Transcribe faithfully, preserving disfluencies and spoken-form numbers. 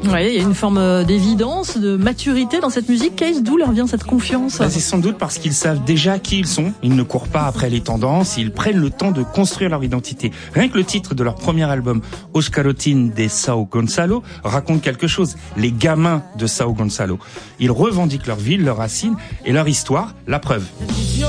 Ouais, il y a une forme d'évidence, de maturité dans cette musique. Case, d'où leur vient cette confiance? Ben, c'est sans doute parce qu'ils savent déjà qui ils sont. Ils ne courent pas après les tendances. Ils prennent le temps de construire leur identité. Rien que le titre de leur premier album, Os Garotinhos de São Gonçalo, raconte quelque chose. Les gamins de São Gonçalo. Ils revendiquent leur ville, leurs racines et leur histoire. La preuve.